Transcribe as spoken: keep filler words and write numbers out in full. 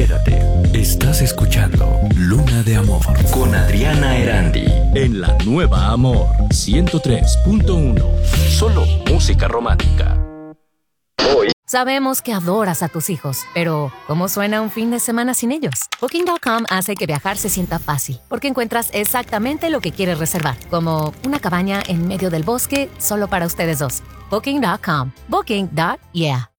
Quédate. Estás escuchando Luna de Amor con Adriana Erandi en la nueva Amor ciento tres punto uno. Solo música romántica. Hoy sabemos que adoras a tus hijos, pero ¿cómo suena un fin de semana sin ellos? Booking punto com hace que viajar se sienta fácil, porque encuentras exactamente lo que quieres reservar, como una cabaña en medio del bosque solo para ustedes dos. Booking punto com. Booking. Yeah.